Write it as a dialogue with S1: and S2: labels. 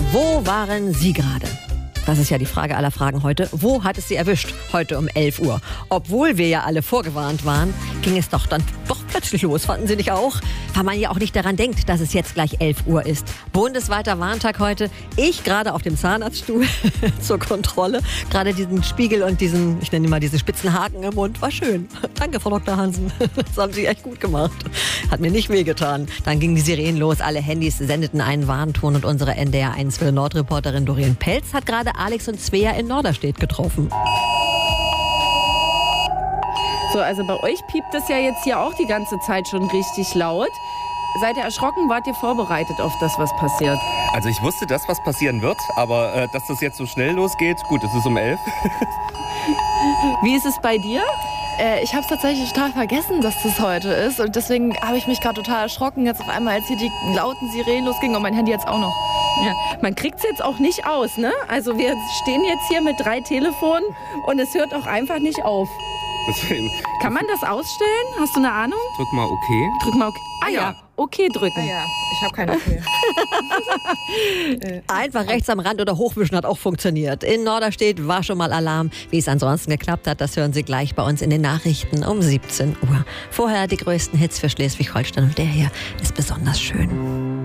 S1: Wo waren Sie gerade? Das ist ja die Frage aller Fragen heute. Wo hat es Sie erwischt heute um 11 Uhr? Obwohl wir ja alle vorgewarnt waren, ging es doch plötzlich los. Fanden Sie nicht auch? Weil man ja auch nicht daran denkt, dass es jetzt gleich 11 Uhr ist. Bundesweiter Warntag heute. Ich gerade auf dem Zahnarztstuhl zur Kontrolle. Gerade diesen Spiegel und diesen, ich nenne ihn mal diese spitzen Haken im Mund. War schön. Danke, Frau Dr. Hansen. Das haben Sie echt gut gemacht. Hat mir nicht wehgetan. Dann gingen die Sirenen los. Alle Handys sendeten einen Warnton und unsere NDR 1 für Nordreporterin Doreen Pelz hat gerade Alex und Svea in Norderstedt getroffen.
S2: So, also bei euch piept es ja jetzt hier auch die ganze Zeit schon richtig laut. Seid ihr erschrocken? Wart ihr vorbereitet auf das, was passiert?
S3: Also ich wusste, dass was passieren wird, aber dass das jetzt so schnell losgeht, gut, es ist um 11.
S2: Wie ist es bei dir?
S4: Ich habe es tatsächlich total vergessen, dass das heute ist. Und deswegen habe ich mich gerade total erschrocken, jetzt auf einmal, als hier die lauten Sirenen losgingen und mein Handy jetzt auch noch.
S2: Ja, man kriegt es jetzt auch nicht aus, ne? Also wir stehen jetzt hier mit 3 Telefonen und es hört auch einfach nicht auf.
S3: Deswegen.
S2: Kann man das ausstellen? Hast du eine Ahnung?
S3: Drück mal OK.
S2: Drück mal OK. Ah ja, OK drücken.
S4: Ah ja, ich habe keine OK.
S1: Einfach rechts am Rand oder hochwischen hat auch funktioniert. In Norderstedt war schon mal Alarm. Wie es ansonsten geklappt hat, das hören Sie gleich bei uns in den Nachrichten um 17 Uhr. Vorher die größten Hits für Schleswig-Holstein und der hier ist besonders schön.